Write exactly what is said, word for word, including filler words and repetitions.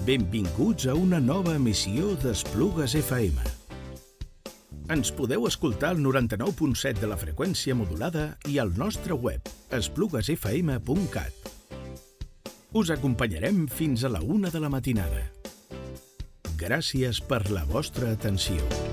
Benvinguts a una nova emissió d'Esplugues F M. Ens podeu escoltar al noranta-nou punt set de la freqüència modulada i al nostre web, esplugues f m punt cat. Us acompanyarem fins a la una de la matinada. Gràcies per la vostra atenció.